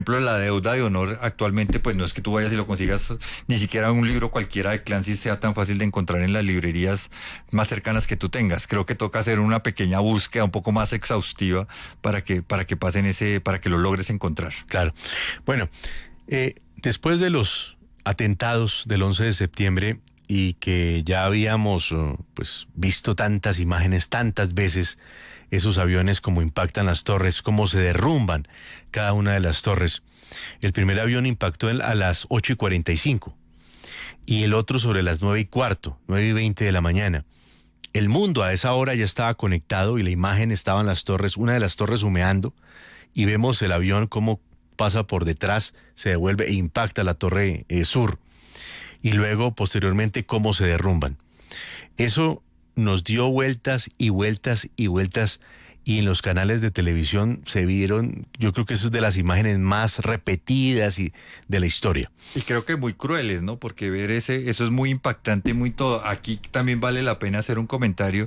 ejemplo, la deuda de honor actualmente, pues no es que tú vayas y lo consigas, ni siquiera un libro cualquiera de Clancy sea tan fácil de encontrar en las librerías más cercanas que tú tengas. Creo que toca hacer una pequeña búsqueda un poco más exhaustiva para que pasen para que lo logres encontrar. Claro. Bueno, después de los atentados del 11 de septiembre y que ya habíamos pues visto tantas imágenes tantas veces, esos aviones como impactan las torres, cómo se derrumban cada una de las torres. El primer avión impactó a las 8:45 y el otro sobre las 9:15, 9:20 de la mañana. El mundo a esa hora ya estaba conectado y la imagen estaba en las torres, una de las torres humeando, y vemos el avión cómo pasa por detrás, se devuelve e impacta la torre sur, y luego posteriormente cómo se derrumban. Eso nos dio vueltas y vueltas y vueltas, y en los canales de televisión se vieron, yo creo que eso es de las imágenes más repetidas y de la historia. Y creo que muy crueles, ¿no? Porque ver eso es muy impactante, muy todo. Aquí también vale la pena hacer un comentario,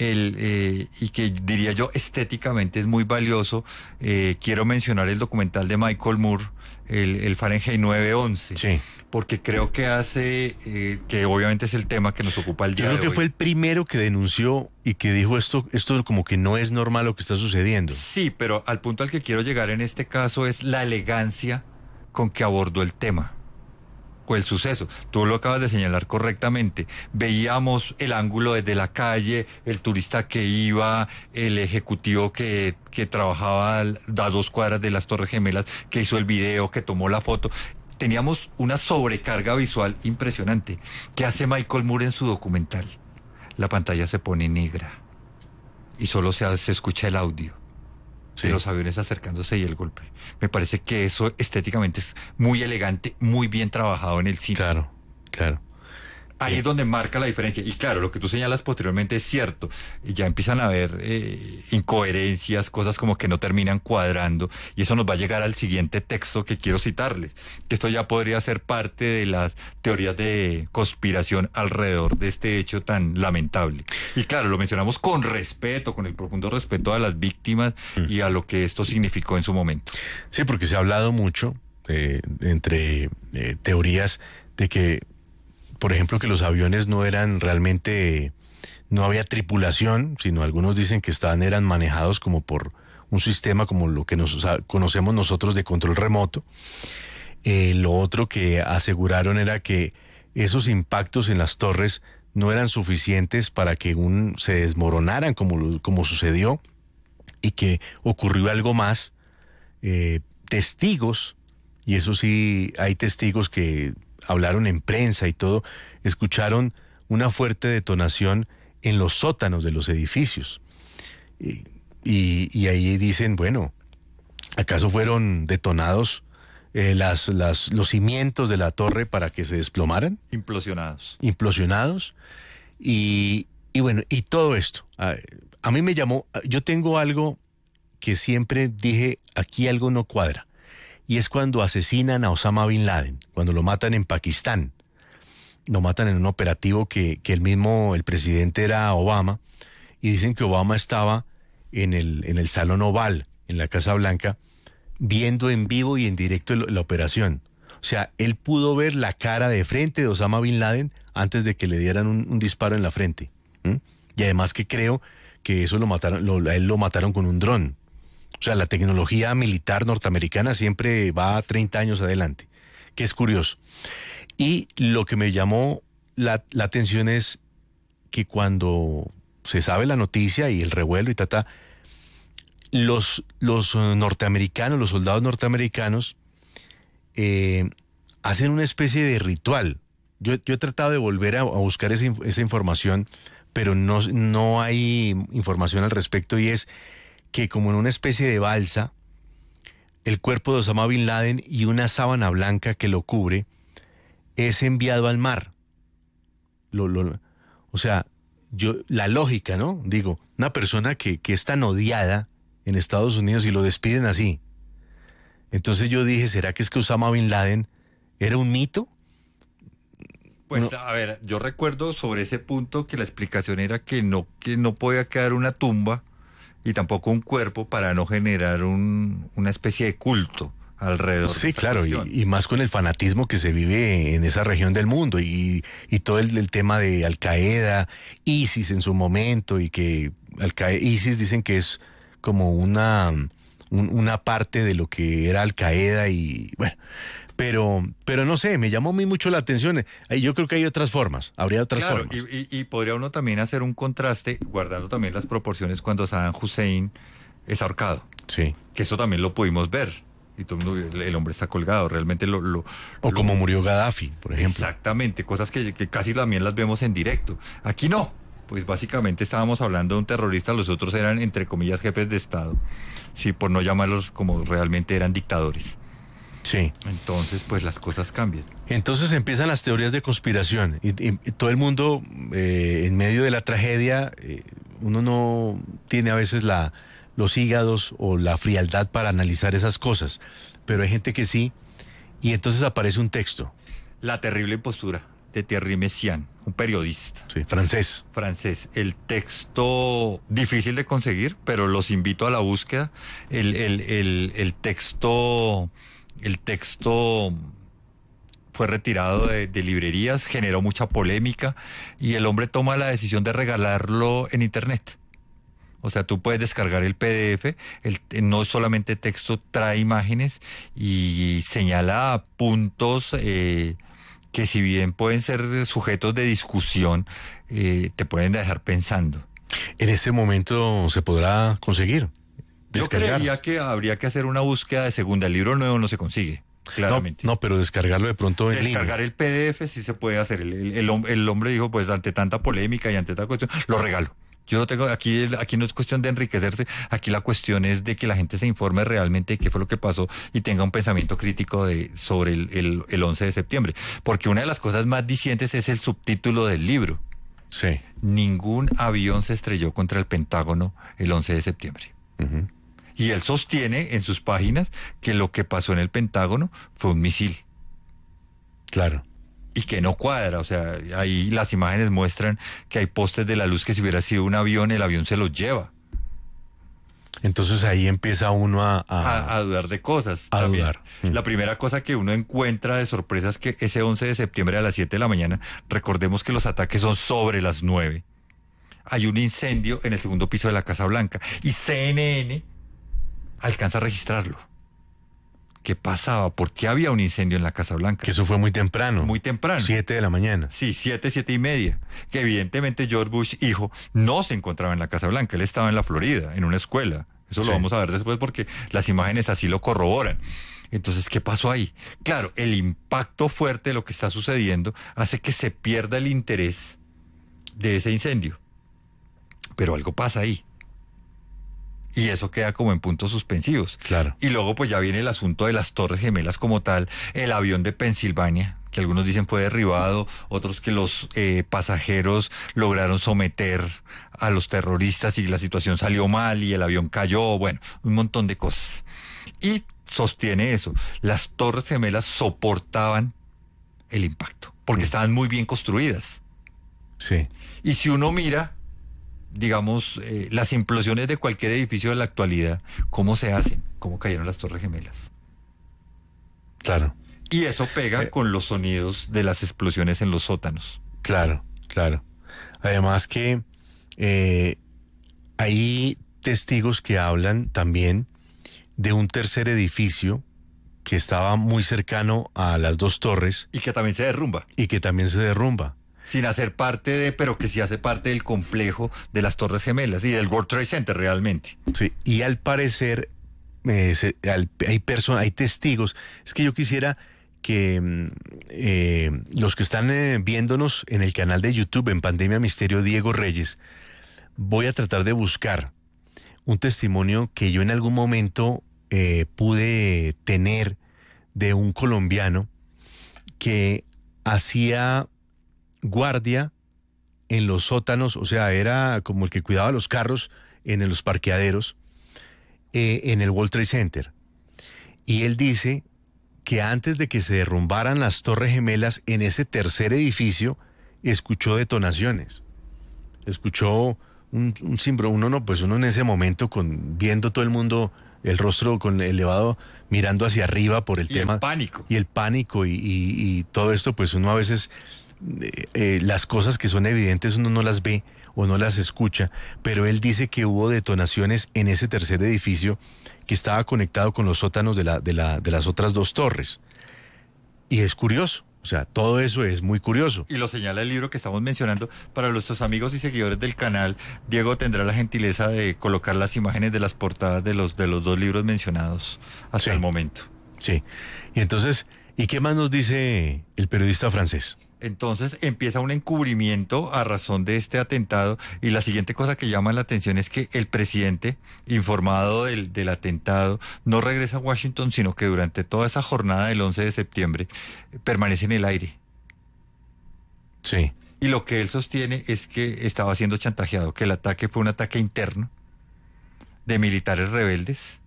y que diría yo estéticamente es muy valioso. Quiero mencionar el documental de Michael Moore, el Fahrenheit 9/11. Sí. Porque creo que hace, que obviamente es el tema que nos ocupa el día Yo de creo que hoy. fue el primero que denunció y que dijo esto como que no es normal lo que está sucediendo. Sí, pero al punto al que quiero llegar en este caso es la elegancia con que abordó el tema o el suceso. Tú lo acabas de señalar correctamente. Veíamos el ángulo desde la calle, el turista que iba, el ejecutivo que trabajaba a 2 cuadras de las Torres Gemelas, que hizo el video, que tomó la foto. Teníamos una sobrecarga visual impresionante. ¿Qué hace Michael Moore en su documental? La pantalla se pone negra y solo se escucha el audio de los aviones acercándose y el golpe. Me parece que eso estéticamente es muy elegante, muy bien trabajado en el cine. Claro, claro. Ahí es donde marca la diferencia. Y claro, lo que tú señalas posteriormente es cierto. Y ya empiezan a haber incoherencias, cosas como que no terminan cuadrando. Y eso nos va a llegar al siguiente texto que quiero citarles. Esto ya podría ser parte de las teorías de conspiración alrededor de este hecho tan lamentable. Y claro, lo mencionamos con respeto, con el profundo respeto a las víctimas y a lo que esto significó en su momento. Sí, porque se ha hablado mucho entre teorías de que, por ejemplo, que los aviones no eran realmente, no había tripulación, sino algunos dicen que eran manejados como por un sistema como lo que conocemos nosotros de control remoto. Lo otro que aseguraron era que esos impactos en las torres no eran suficientes para que se desmoronaran como sucedió, y que ocurrió algo más. Testigos, y eso sí, hay testigos que hablaron en prensa y todo, escucharon una fuerte detonación en los sótanos de los edificios. Y ahí dicen, bueno, ¿acaso fueron detonados los cimientos de la torre para que se desplomaran? Implosionados. Y bueno, y todo esto. A mí me llamó, yo tengo algo que siempre dije, aquí algo no cuadra. Y es cuando asesinan a Osama Bin Laden, cuando lo matan en Pakistán. Lo matan en un operativo que el presidente era Obama, y dicen que Obama estaba en el Salón Oval, en la Casa Blanca, viendo en vivo y en directo la operación. O sea, él pudo ver la cara de frente de Osama Bin Laden antes de que le dieran un disparo en la frente. Y además que creo que eso a él lo mataron con un dron. O sea, la tecnología militar norteamericana siempre va 30 años adelante, que es curioso. Y lo que me llamó la atención es que cuando se sabe la noticia y el revuelo y los norteamericanos, los soldados norteamericanos, hacen una especie de ritual. Yo he tratado de volver a buscar esa información, pero no hay información al respecto, y es que como en una especie de balsa, el cuerpo de Osama Bin Laden y una sábana blanca que lo cubre es enviado al mar. O sea, la lógica, ¿no? Digo, una persona que es tan odiada en Estados Unidos y lo despiden así. Entonces yo dije, ¿será que es que Osama Bin Laden era un mito? Pues a ver, yo recuerdo sobre ese punto que la explicación era que no podía quedar una tumba y tampoco un cuerpo para no generar una especie de culto alrededor de Sí, esta claro, cuestión. y más con el fanatismo que se vive en esa región del mundo y todo el tema de Al Qaeda, ISIS en su momento y que ISIS dicen que es como una parte de lo que era Al Qaeda y bueno, pero no sé, me llamó a mí mucho la atención. Ahí yo creo que hay otras formas, habría otras Claro, formas. y podría uno también hacer un contraste, guardando también las proporciones cuando Saddam Hussein es ahorcado, Sí. que eso también lo pudimos ver. Y todo el mundo, el hombre está colgado, realmente O como murió Gaddafi, por ejemplo. Exactamente, cosas que casi también las vemos en directo. Aquí no, pues básicamente estábamos hablando de un terrorista, los otros eran, entre comillas, jefes de Estado, sí, por no llamarlos como realmente eran dictadores. Sí. Entonces, pues las cosas cambian. Entonces empiezan las teorías de conspiración y todo el mundo en medio de la tragedia, uno no tiene a veces los hígados o la frialdad para analizar esas cosas, pero hay gente que sí, y entonces aparece un texto. La terrible impostura de Thierry Messiaen, un periodista. Sí, francés. Francés. El texto difícil de conseguir, pero los invito a la búsqueda. El texto fue retirado de librerías, generó mucha polémica y el hombre toma la decisión de regalarlo en internet. O sea, tú puedes descargar el PDF, no solamente texto, trae imágenes y señala puntos que si bien pueden ser sujetos de discusión, te pueden dejar pensando. En este momento se podrá conseguir. Yo Descargar. creería que habría que hacer una búsqueda de segunda. El libro nuevo no se consigue, claramente. No, pero descargarlo de pronto en línea. Descargar el PDF sí se puede hacer. El hombre dijo, pues ante tanta polémica y ante tanta cuestión, lo regalo. Yo no tengo, aquí no es cuestión de enriquecerse, aquí la cuestión es de que la gente se informe realmente de qué fue lo que pasó y tenga un pensamiento crítico sobre el 11 de septiembre. Porque una de las cosas más dicientes es el subtítulo del libro. Sí. Ningún avión se estrelló contra el Pentágono el 11 de septiembre. Uh-huh. Y él sostiene en sus páginas que lo que pasó en el Pentágono fue un misil. Claro. Y que no cuadra, o sea, ahí las imágenes muestran que hay postes de la luz que si hubiera sido un avión, el avión se los lleva. Entonces ahí empieza uno A dudar de cosas. A también. dudar. La primera cosa que uno encuentra de sorpresa es que ese 11 de septiembre a las 7 de la mañana, recordemos que los ataques son sobre las 9. Hay un incendio en el segundo piso de la Casa Blanca y CNN alcanza a registrarlo. ¿Qué pasaba? ¿Por qué había un incendio en la Casa Blanca? Que eso fue muy temprano. Muy temprano. 7 de la mañana. Sí, 7:30. Que evidentemente George Bush, hijo, no se encontraba en la Casa Blanca. Él estaba en la Florida, en una escuela. Eso Sí. lo vamos a ver después porque las imágenes así lo corroboran. Entonces, ¿qué pasó ahí? Claro, el impacto fuerte de lo que está sucediendo hace que se pierda el interés de ese incendio. Pero algo pasa ahí. Y eso queda como en puntos suspensivos. Claro. Y luego pues ya viene el asunto de las Torres Gemelas como tal, el avión de Pensilvania, que algunos dicen fue derribado, otros que los pasajeros lograron someter a los terroristas y la situación salió mal y el avión cayó, bueno, un montón de cosas. Y sostiene eso, las Torres Gemelas soportaban el impacto, porque estaban muy bien construidas. Sí. Y si uno mira, digamos, las implosiones de cualquier edificio de la actualidad, ¿cómo se hacen? ¿Cómo cayeron las Torres Gemelas? Claro. Y eso pega con los sonidos de las explosiones en los sótanos. Claro, claro. Además que hay testigos que hablan también de un tercer edificio que estaba muy cercano a las dos torres Y que también se derrumba, y que también se derrumba. sin hacer parte de, pero que sí hace parte del complejo de las Torres Gemelas y del World Trade Center realmente. Sí, y al parecer hay testigos. Es que yo quisiera que los que están viéndonos en el canal de YouTube en Pandemia Misterio Diego Reyes, voy a tratar de buscar un testimonio que yo en algún momento pude tener de un colombiano que hacía guardia en los sótanos, o sea, era como el que cuidaba los carros en los parqueaderos en el World Trade Center. Y él dice que antes de que se derrumbaran las Torres Gemelas, en ese tercer edificio, escuchó detonaciones. Escuchó un cimbro, uno en ese momento, viendo todo el mundo el rostro con elevado, mirando hacia arriba por el tema. El pánico. Y el pánico y todo esto, pues uno a veces, las cosas que son evidentes uno no las ve o no las escucha, pero él dice que hubo detonaciones en ese tercer edificio que estaba conectado con los sótanos de las otras dos torres. Y es curioso. O sea, todo eso es muy curioso. Y lo señala el libro que estamos mencionando. Para nuestros amigos y seguidores del canal, Diego tendrá la gentileza de colocar las imágenes de las portadas de los dos libros mencionados hasta el momento. Sí. Y entonces, ¿y qué más nos dice el periodista francés? Entonces empieza un encubrimiento a razón de este atentado, y la siguiente cosa que llama la atención es que el presidente, informado del atentado, no regresa a Washington, sino que durante toda esa jornada del 11 de septiembre permanece en el aire. Sí. Y lo que él sostiene es que estaba siendo chantajeado, que el ataque fue un ataque interno de militares rebeldes,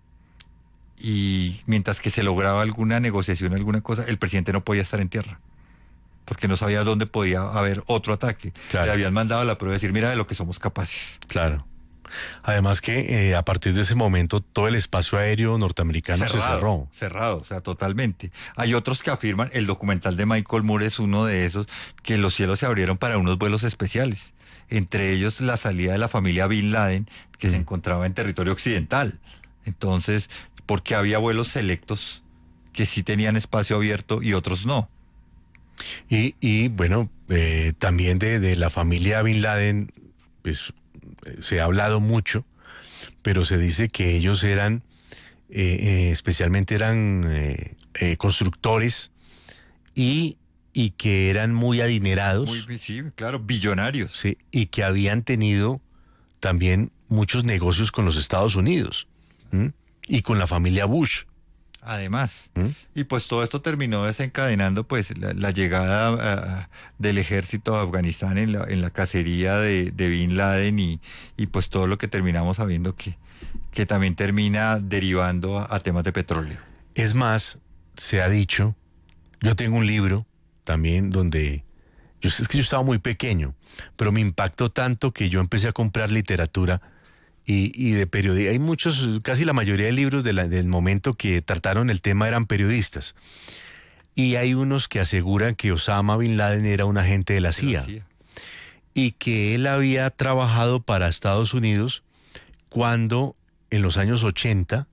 y mientras que se lograba alguna negociación, alguna cosa, el presidente no podía estar en tierra, porque no sabía dónde podía haber otro ataque. Claro. Le habían mandado a la prueba de decir, mira de lo que somos capaces. Claro. Además que a partir de ese momento todo el espacio aéreo norteamericano se cerró. Cerrado, o sea, totalmente. Hay otros que afirman, el documental de Michael Moore es uno de esos, que los cielos se abrieron para unos vuelos especiales. Entre ellos la salida de la familia Bin Laden, que se encontraba en territorio occidental. Entonces, porque había vuelos selectos que sí tenían espacio abierto y otros no. Y bueno, también de la familia Bin Laden, pues se ha hablado mucho, pero se dice que ellos eran, especialmente eran constructores y que eran muy adinerados. Sí, claro, billonarios. Sí, y que habían tenido también muchos negocios con los Estados Unidos, y con la familia Bush. Además, y pues todo esto terminó desencadenando pues la llegada del ejército a Afganistán en la cacería de Bin Laden, y pues todo lo que terminamos sabiendo que también termina derivando a temas de petróleo. Es más, se ha dicho, yo tengo un libro también donde, es que yo estaba muy pequeño, pero me impactó tanto que yo empecé a comprar literatura y de periodistas. Hay muchos, casi la mayoría de libros del momento que trataron el tema eran periodistas. Y hay unos que aseguran que Osama Bin Laden era un agente de la CIA. Y que él había trabajado para Estados Unidos cuando en los años 80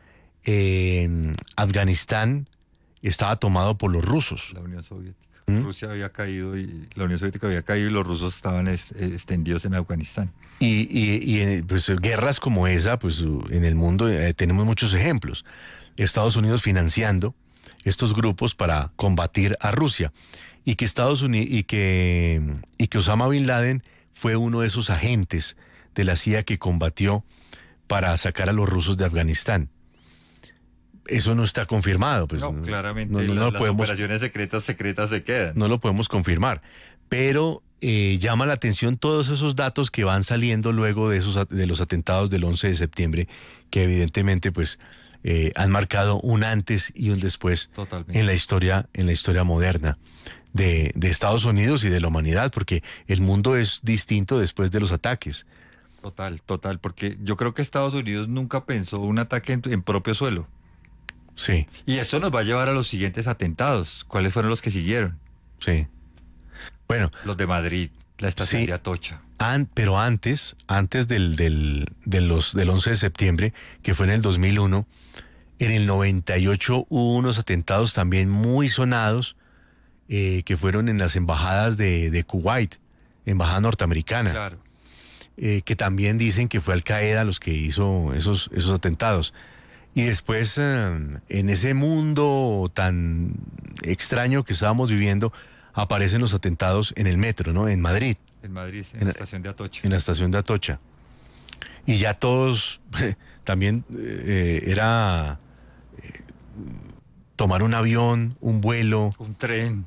Afganistán estaba tomado por los rusos. La Unión Soviética. Rusia había caído y la Unión Soviética había caído y los rusos estaban extendidos en Afganistán. Y pues guerras como esa, pues en el mundo tenemos muchos ejemplos. Estados Unidos financiando estos grupos para combatir a Rusia, y que Estados Unidos y que Osama Bin Laden fue uno de esos agentes de la CIA que combatió para sacar a los rusos de Afganistán. Eso no está confirmado. Pues, no, claramente las operaciones secretas se quedan. No lo podemos confirmar, pero llama la atención todos esos datos que van saliendo luego de los atentados del 11 de septiembre, que evidentemente pues han marcado un antes y un después. Totalmente. en la historia moderna de Estados Unidos y de la humanidad, porque el mundo es distinto después de los ataques. Total, porque yo creo que Estados Unidos nunca pensó un ataque en propio suelo. Sí. Y esto nos va a llevar a los siguientes atentados. ¿Cuáles fueron los que siguieron? Sí. Bueno. Los de Madrid, la estación de Atocha. Pero antes del 11 de septiembre, que fue en el 2001, en el 98 hubo unos atentados también muy sonados, que fueron en las embajadas de Kuwait, embajada norteamericana. Claro. Que también dicen que fue Al Qaeda los que hizo esos atentados. Y después, en ese mundo tan extraño que estábamos viviendo, aparecen los atentados en el metro, ¿no? En Madrid. En Madrid, en la estación de Atocha. En la estación de Atocha. Y ya todos, también era tomar un avión, un vuelo. Un tren.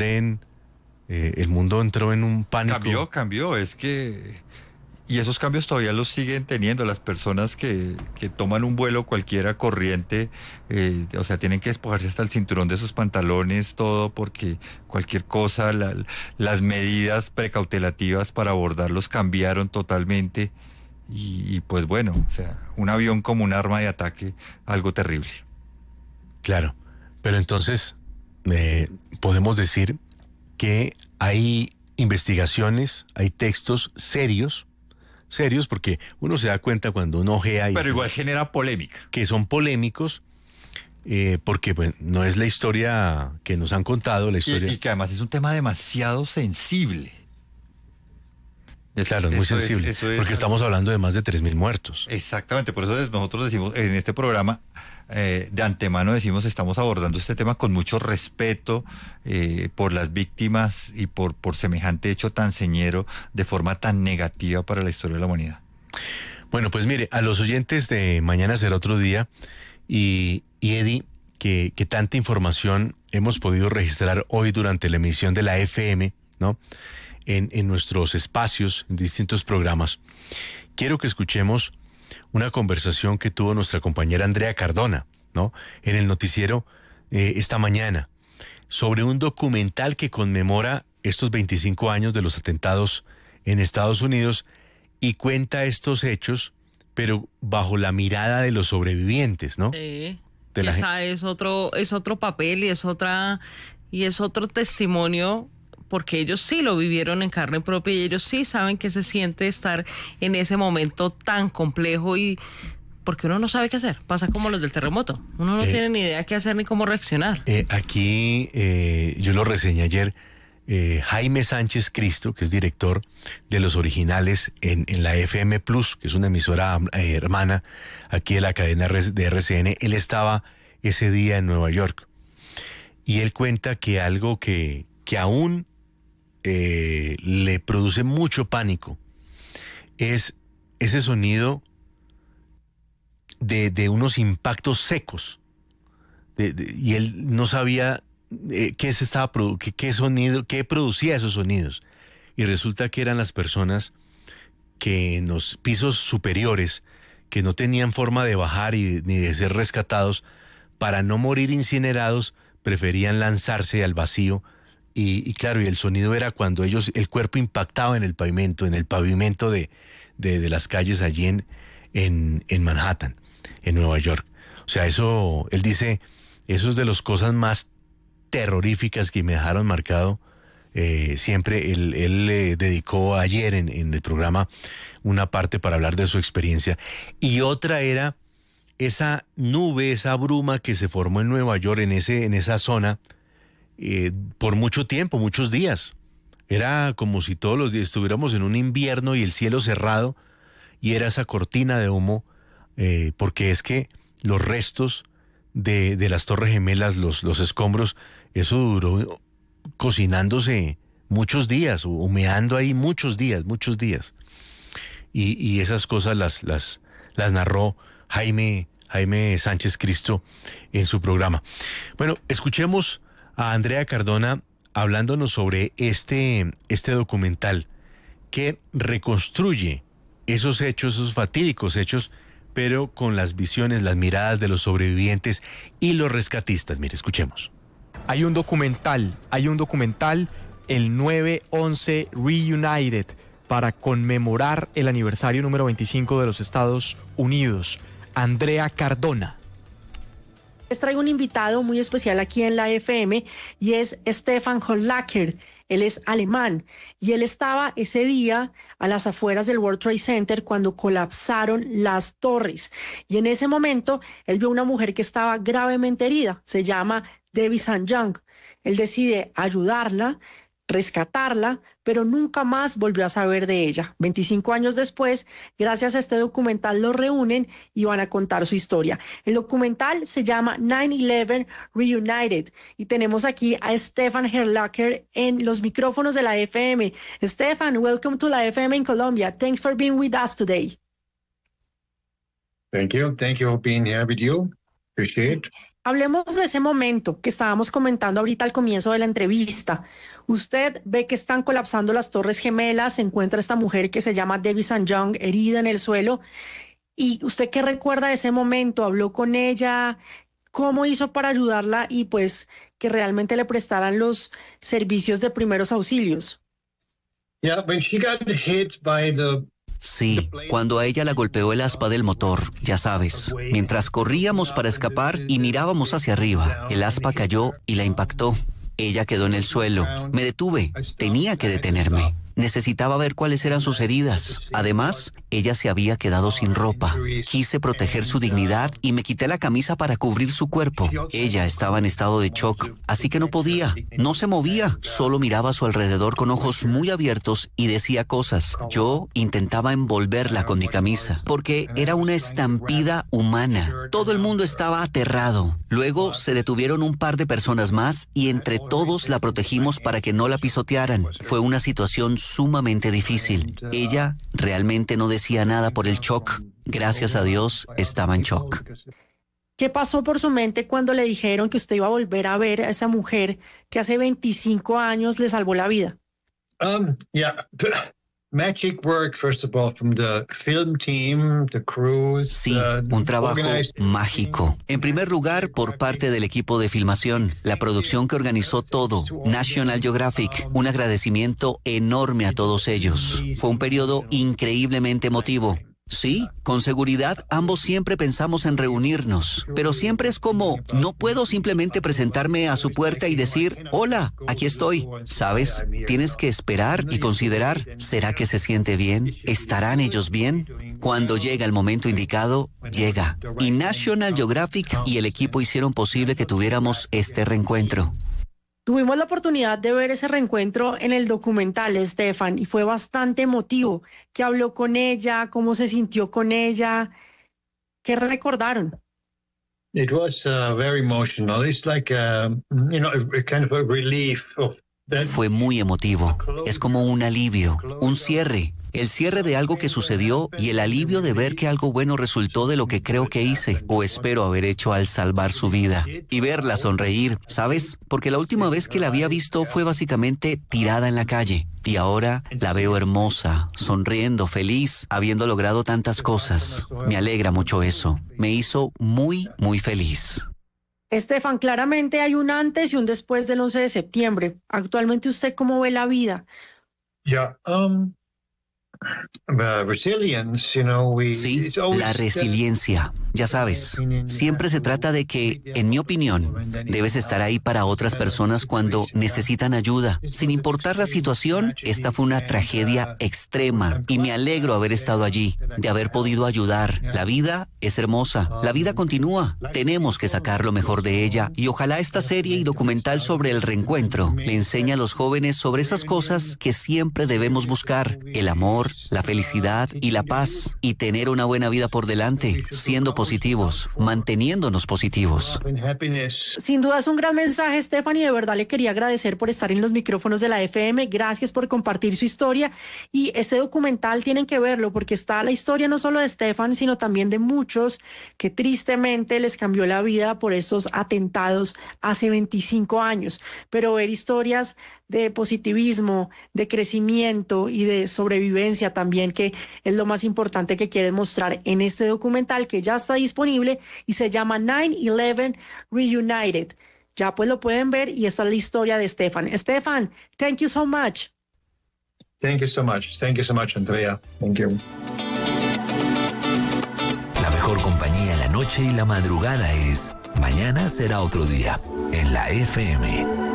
El mundo entró en un pánico. Cambió, es que... Y esos cambios todavía los siguen teniendo las personas que toman un vuelo cualquiera corriente, o sea, tienen que despojarse hasta el cinturón de sus pantalones, todo, porque cualquier cosa, las medidas precautelativas para abordarlos cambiaron totalmente, y pues bueno, o sea, un avión como un arma de ataque, algo terrible. Claro, pero entonces podemos decir que hay investigaciones, hay textos serios, porque uno se da cuenta cuando uno ojea Pero igual genera polémica. que son polémicos, porque pues, no es la historia que nos han contado, la historia... Y que además es un tema demasiado sensible. Claro, es muy sensible, porque estamos hablando de más de 3.000 muertos. Exactamente, por eso nosotros decimos, en este programa, de antemano decimos, estamos abordando este tema con mucho respeto por las víctimas y por semejante hecho tan señero, de forma tan negativa para la historia de la humanidad. Bueno, pues mire, a los oyentes de Mañana Será Otro Día y Eddie, que tanta información hemos podido registrar hoy durante la emisión de la FM, ¿no? En nuestros espacios, en distintos programas. Quiero que escuchemos una conversación que tuvo nuestra compañera Andrea Cardona, ¿no? En el noticiero esta mañana, sobre un documental que conmemora estos 25 años de los atentados en Estados Unidos y cuenta estos hechos, pero bajo la mirada de los sobrevivientes, ¿no? Sí. Esa es otro papel y es otro testimonio, porque ellos sí lo vivieron en carne propia y ellos sí saben qué se siente estar en ese momento tan complejo, y porque uno no sabe qué hacer. Pasa como los del terremoto. Uno no tiene ni idea qué hacer ni cómo reaccionar. Aquí yo lo reseñé ayer. Jaime Sánchez Cristo, que es director de los originales en la FM Plus, que es una emisora hermana aquí de la cadena de RCN, él estaba ese día en Nueva York. Y él cuenta que algo que aún le produce mucho pánico es ese sonido de unos impactos secos. Y él no sabía qué sonido, qué producía esos sonidos. Y resulta que eran las personas que en los pisos superiores, que no tenían forma de bajar ni de ser rescatados, para no morir incinerados, preferían lanzarse al vacío. Y claro, y el sonido era cuando el cuerpo impactaba en el pavimento de las calles allí en Manhattan, en Nueva York. O sea, eso, él dice, eso es de las cosas más terroríficas que me dejaron marcado. Siempre él le dedicó ayer en el programa una parte para hablar de su experiencia. Y otra era esa nube, esa bruma que se formó en Nueva York, en esa zona, por mucho tiempo, muchos días. Era como si todos los días estuviéramos en un invierno y el cielo cerrado, y era esa cortina de humo, porque es que los restos de las Torres Gemelas, los escombros, eso duró cocinándose muchos días, humeando ahí muchos días. Y esas cosas las narró Jaime Sánchez Cristo en su programa. Bueno, escuchemos a Andrea Cardona hablándonos sobre este documental que reconstruye esos hechos, esos fatídicos hechos, pero con las visiones, las miradas de los sobrevivientes y los rescatistas. Mire, escuchemos. Hay un documental, el 9/11 Reunited, para conmemorar el aniversario número 25 de los Estados Unidos. Andrea Cardona. Les traigo un invitado muy especial aquí en la FM y es Stefan Hollacker. Él es alemán y él estaba ese día a las afueras del World Trade Center cuando colapsaron las torres. Y en ese momento él vio una mujer que estaba gravemente herida. Se llama Debbie St. John. Él decide ayudarla, rescatarla, pero nunca más volvió a saber de ella. 25 años después, gracias a este documental, lo reúnen y van a contar su historia. El documental se llama 9/11 Reunited y tenemos aquí a Stefan Hollacker en los micrófonos de la FM. Stefan, welcome to la FM in Colombia. Thanks for being with us today. Thank you for being here with you. Appreciate it. Hablemos de ese momento que estábamos comentando ahorita al comienzo de la entrevista. Usted ve que están colapsando las Torres Gemelas, se encuentra esta mujer que se llama Debbie St. John herida en el suelo. ¿Y usted qué recuerda de ese momento? ¿Habló con ella? ¿Cómo hizo para ayudarla y pues que realmente le prestaran los servicios de primeros auxilios? Yeah, when she got hit by the Sí, cuando a ella la golpeó el aspa del motor, ya sabes. Mientras corríamos para escapar y mirábamos hacia arriba, el aspa cayó y la impactó. Ella quedó en el suelo. Me detuve. Tenía que detenerme. Necesitaba ver cuáles eran sus heridas. Además, ella se había quedado sin ropa. Quise proteger su dignidad y me quité la camisa para cubrir su cuerpo. Ella estaba en estado de shock, así que no podía. No se movía. Solo miraba a su alrededor con ojos muy abiertos y decía cosas. Yo intentaba envolverla con mi camisa, porque era una estampida humana. Todo el mundo estaba aterrado. Luego se detuvieron un par de personas más y entre todos la protegimos para que no la pisotearan. Fue una situación sumamente difícil. Ella realmente no decía nada por el shock. Gracias a Dios, estaba en shock. ¿Qué pasó por su mente cuando le dijeron que usted iba a volver a ver a esa mujer que hace 25 años le salvó la vida? Yeah. Magic work, first of all, from the film team, the crews. Sí, un trabajo mágico. En primer lugar, por parte del equipo de filmación, la producción que organizó todo, National Geographic, un agradecimiento enorme a todos ellos. Fue un periodo increíblemente emotivo. Sí, con seguridad ambos siempre pensamos en reunirnos, pero siempre es como, no puedo simplemente presentarme a su puerta y decir, hola, aquí estoy. ¿Sabes? Tienes que esperar y considerar, ¿será que se siente bien? ¿Estarán ellos bien? Cuando llega el momento indicado, llega. Y National Geographic y el equipo hicieron posible que tuviéramos este reencuentro. Tuvimos la oportunidad de ver ese reencuentro en el documental, Estefan, y fue bastante emotivo. ¿Qué habló con ella? ¿Cómo se sintió con ella? ¿Qué recordaron? It was very emotional. It's like, a kind of a relief of that. Fue muy emotivo. Es como un alivio, un cierre. El cierre de algo que sucedió y el alivio de ver que algo bueno resultó de lo que creo que hice o espero haber hecho al salvar su vida. Y verla sonreír, ¿sabes? Porque la última vez que la había visto fue básicamente tirada en la calle. Y ahora la veo hermosa, sonriendo, feliz, habiendo logrado tantas cosas. Me alegra mucho eso. Me hizo muy, muy feliz. Estefan, claramente hay un antes y un después del 11 de septiembre. Actualmente, ¿usted cómo ve la vida? Yeah. Resilience, Sí, la resiliencia. Ya sabes, siempre se trata de que, en mi opinión, debes estar ahí para otras personas cuando necesitan ayuda. Sin importar la situación, esta fue una tragedia extrema y me alegro haber estado allí, de haber podido ayudar. La vida es hermosa, la vida continúa. Tenemos que sacar lo mejor de ella y ojalá esta serie y documental sobre el reencuentro le enseñe a los jóvenes sobre esas cosas que siempre debemos buscar: el amor, la felicidad y la paz, y tener una buena vida por delante, siendo positivos, manteniéndonos positivos. Sin duda es un gran mensaje, Estefan, y de verdad le quería agradecer por estar en los micrófonos de la FM. Gracias por compartir su historia, y este documental tienen que verlo porque está la historia no solo de Estefan, sino también de muchos que tristemente les cambió la vida por estos atentados hace 25 años. Pero ver historias de positivismo, de crecimiento y de sobrevivencia también, que es lo más importante que quieren mostrar en este documental, que ya está disponible y se llama 9/11 Reunited. Ya pues lo pueden ver, y esta es la historia de Estefan. Estefan, thank you so much. Thank you so much. Thank you so much, Andrea. Thank you. La mejor compañía en la noche y la madrugada es Mañana será otro día, en la FM.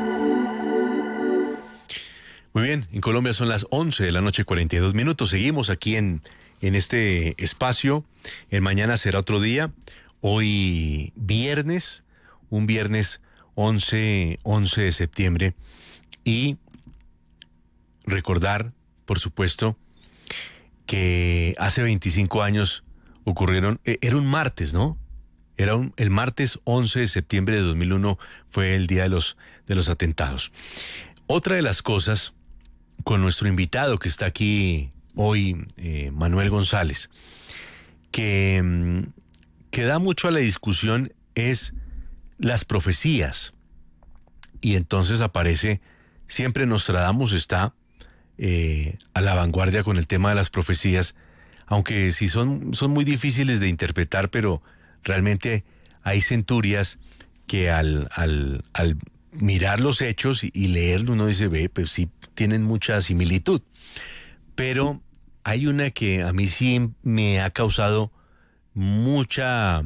Muy bien, en Colombia son las 11 de la noche, 42 minutos. Seguimos aquí en este espacio. El mañana será otro día. Hoy viernes, un viernes 11 de septiembre. Y recordar, por supuesto, que hace 25 años ocurrieron, era un martes, ¿no? El martes 11 de septiembre de 2001 fue el día de los atentados. Otra de las cosas, con nuestro invitado que está aquí hoy, Manuel González, que da mucho a la discusión, es las profecías. Y entonces aparece, siempre Nostradamus está a la vanguardia con el tema de las profecías, aunque sí son muy difíciles de interpretar, pero realmente hay centurias que al mirar los hechos y leerlo, uno dice, pues sí, tienen mucha similitud. Pero hay una que a mí sí me ha causado mucho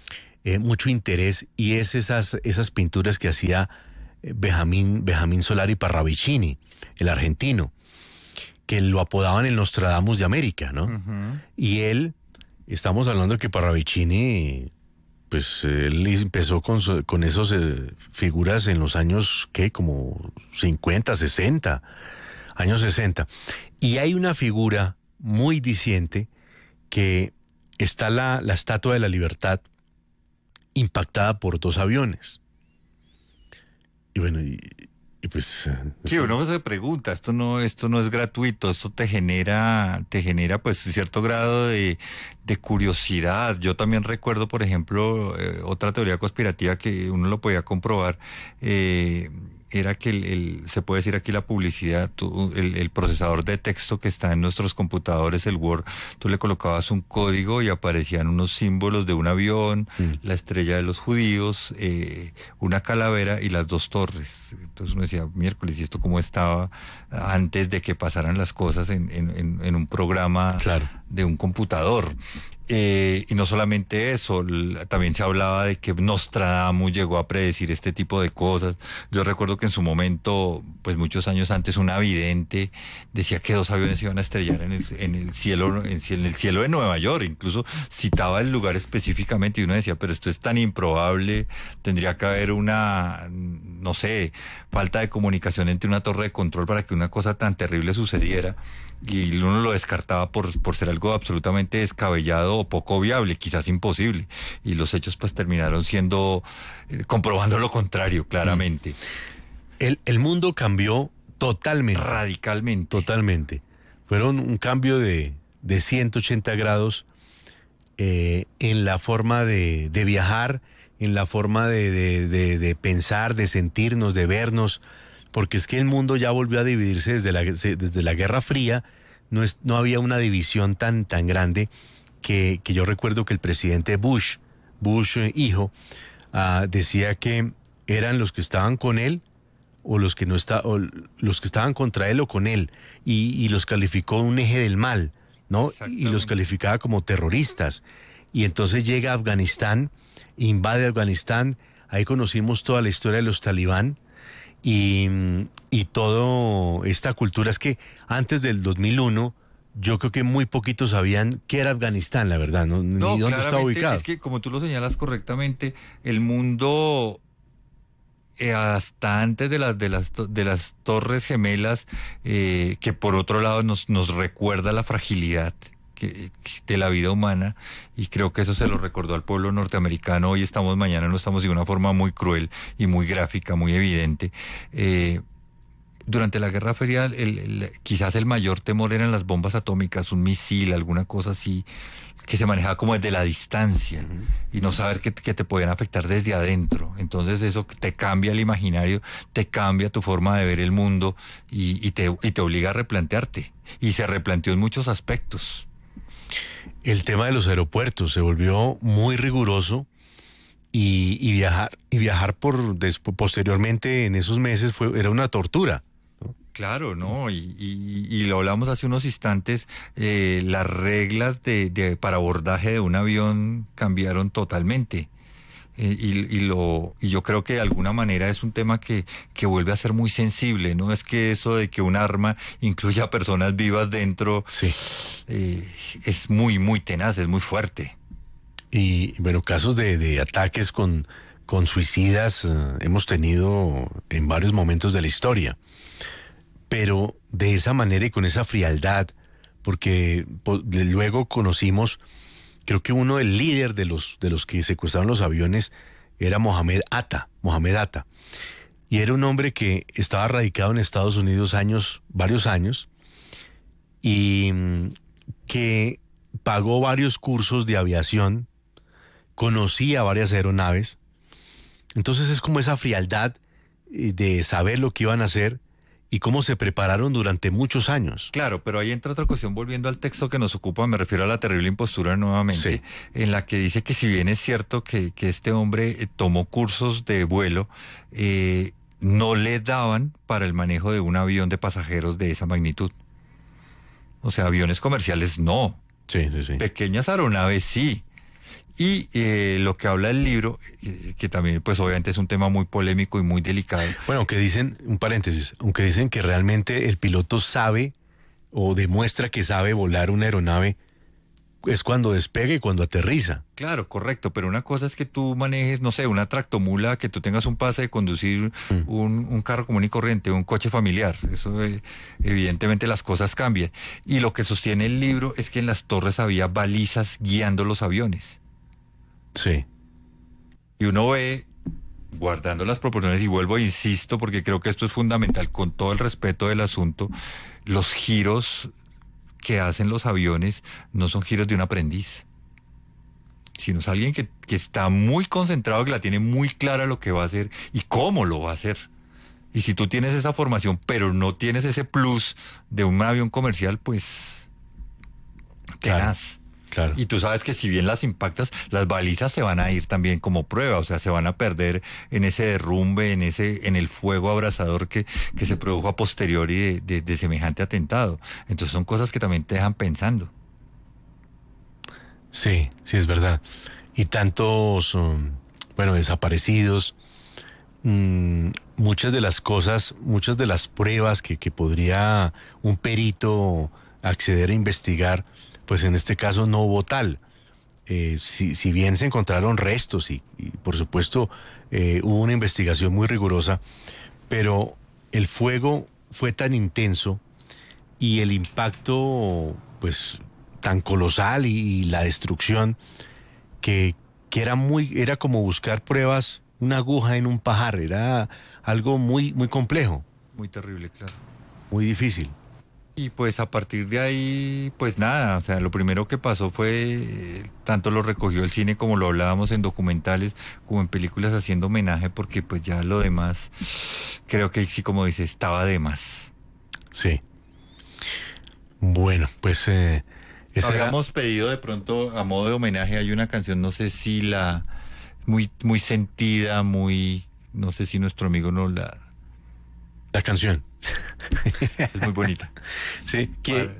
interés, y es esas pinturas que hacía Benjamín Solari Parravicini, el argentino, que lo apodaban el Nostradamus de América, ¿no? Ujú. Y él, estamos hablando de que Parravicini, pues él empezó con esas figuras en los años, ¿qué? Como 50, 60, años 60. Y hay una figura muy diciente que está la Estatua de la Libertad impactada por 2 aviones. Y bueno, y pues... Sí, uno se pregunta, esto no es gratuito, esto te genera pues cierto grado de curiosidad. Yo también recuerdo, por ejemplo, otra teoría conspirativa que uno lo podía comprobar, era que se puede decir aquí la publicidad, el procesador de texto que está en nuestros computadores, el Word, tú le colocabas un código y aparecían unos símbolos de un avión, la estrella de los judíos, una calavera y las 2 torres. Entonces uno decía, miércoles, ¿y esto cómo estaba antes de que pasaran las cosas en un programa Claro. de un computador? Y no solamente eso, también se hablaba de que Nostradamus llegó a predecir este tipo de cosas. Yo recuerdo que en su momento, pues muchos años antes, una vidente decía que 2 aviones iban a estrellar en el cielo de Nueva York. Incluso citaba el lugar específicamente y uno decía, pero esto es tan improbable, tendría que haber una, no sé, falta de comunicación entre una torre de control para que una cosa tan terrible sucediera. Y uno lo descartaba por ser algo absolutamente descabellado o poco viable, quizás imposible. Y los hechos pues terminaron siendo, comprobando lo contrario, claramente. El mundo cambió totalmente. Radicalmente. Totalmente. Fueron un cambio de 180 grados en la forma de viajar, en la forma de pensar, de sentirnos, de vernos, porque es que el mundo ya volvió a dividirse desde la Guerra Fría. No había una división tan grande que yo recuerdo que el presidente Bush hijo, decía que eran los que estaban con él o los que o los que estaban contra él o con él, y los calificó un eje del mal, ¿no? Y los calificaba como terroristas. Y entonces llega a Afganistán, invade Afganistán, ahí conocimos toda la historia de los talibán y toda esta cultura. Es que antes del 2001 yo creo que muy poquitos sabían qué era Afganistán, la verdad, ¿no? Ni dónde estaba ubicado. Es que, como tú lo señalas correctamente, el mundo, hasta antes de las Torres Gemelas, que por otro lado nos recuerda la fragilidad de la vida humana, y creo que eso se lo recordó al pueblo norteamericano. Hoy estamos, mañana no estamos, de una forma muy cruel y muy gráfica, muy evidente. Durante la Guerra Fría, quizás el mayor temor eran las bombas atómicas, un misil, alguna cosa así, que se manejaba como desde la distancia, y no saber que te podían afectar desde adentro. Entonces eso te cambia el imaginario, te cambia tu forma de ver el mundo, y te obliga a replantearte. Y se replanteó en muchos aspectos. El tema de los aeropuertos se volvió muy riguroso, y viajar posteriormente en esos meses era una tortura. Claro, ¿no? Y lo hablamos hace unos instantes, las reglas para abordaje de un avión cambiaron totalmente. Y yo creo que de alguna manera es un tema que vuelve a ser muy sensible, ¿no? Es que eso de que un arma incluya a personas vivas dentro, sí, es muy, muy tenaz, es muy fuerte. Y bueno, casos de ataques con suicidas hemos tenido en varios momentos de la historia. Pero de esa manera y con esa frialdad, porque luego conocimos, creo que el líder de los que secuestraron los aviones era Mohamed Atta, y era un hombre que estaba radicado en Estados Unidos varios años, y que pagó varios cursos de aviación, conocía varias aeronaves. Entonces es como esa frialdad de saber lo que iban a hacer y cómo se prepararon durante muchos años. Claro, pero ahí entra otra cuestión, volviendo al texto que nos ocupa, me refiero a la terrible impostura nuevamente, sí, en la que dice que si bien es cierto que este hombre tomó cursos de vuelo, no le daban para el manejo de un avión de pasajeros de esa magnitud. O sea, aviones comerciales no. Sí, sí, sí. Pequeñas aeronaves sí. Y lo que habla el libro, que también pues obviamente es un tema muy polémico y muy delicado. Bueno, aunque dicen, un paréntesis, aunque dicen que realmente el piloto sabe o demuestra que sabe volar una aeronave, es cuando despega y cuando aterriza. Claro, correcto, pero una cosa es que tú manejes, no sé, una tractomula, que tú tengas un pase de conducir un carro común y corriente, un coche familiar. Eso evidentemente las cosas cambian. Y lo que sostiene el libro es que en las torres había balizas guiando los aviones. Sí. Y uno ve, guardando las proporciones, y vuelvo e insisto, porque creo que esto es fundamental, con todo el respeto del asunto, los giros que hacen los aviones no son giros de un aprendiz, sino es alguien que está muy concentrado, que la tiene muy clara lo que va a hacer y cómo lo va a hacer. Y si tú tienes esa formación, pero no tienes ese plus de un avión comercial, pues tenaz. Claro. Y tú sabes que si bien las impactas, las balizas se van a ir también como prueba, o sea, se van a perder en ese derrumbe, en el fuego abrasador que se produjo a posteriori de semejante atentado. Entonces son cosas que también te dejan pensando. Sí, sí, es verdad. Y tantos, desaparecidos, muchas de las cosas, muchas de las pruebas que podría un perito acceder a investigar, pues en este caso no hubo tal. Si bien se encontraron restos y por supuesto hubo una investigación muy rigurosa, pero el fuego fue tan intenso y el impacto pues tan colosal y la destrucción que era como buscar pruebas, una aguja en un pajar, era algo muy, muy complejo. Muy terrible, claro. Muy difícil. Y pues a partir de ahí, pues nada, o sea, lo primero que pasó fue, tanto lo recogió el cine como lo hablábamos en documentales, como en películas haciendo homenaje, porque pues ya lo demás, creo que sí, como dice, estaba de más. Sí. Bueno, pues... habíamos pedido de pronto, a modo de homenaje, hay una canción, no sé si muy, muy sentida, no sé si nuestro amigo no la... La canción. Es muy bonita. Sí,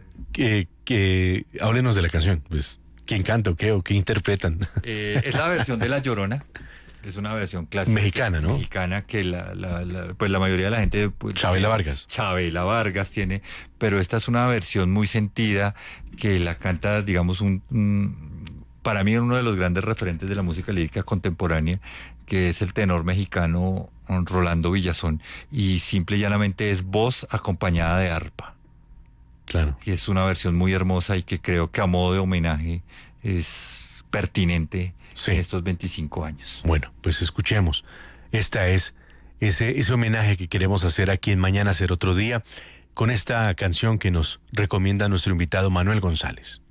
que háblenos de la canción, pues, ¿quién canta o qué interpretan? Es la versión de La Llorona, es una versión clásica. Mexicana, ¿no? Mexicana, que pues la mayoría de la gente... Pues, Chabela Vargas. Chabela Vargas tiene, pero esta es una versión muy sentida, que la canta, digamos, para mí uno de los grandes referentes de la música lírica contemporánea, que es el tenor mexicano Rolando Villazón, y simple y llanamente es voz acompañada de arpa. Claro. Y es una versión muy hermosa y que creo que a modo de homenaje es pertinente en estos 25 años. Bueno, pues escuchemos. Esta es ese homenaje que queremos hacer aquí en Mañana Será Otro Día, con esta canción que nos recomienda nuestro invitado Manuel González.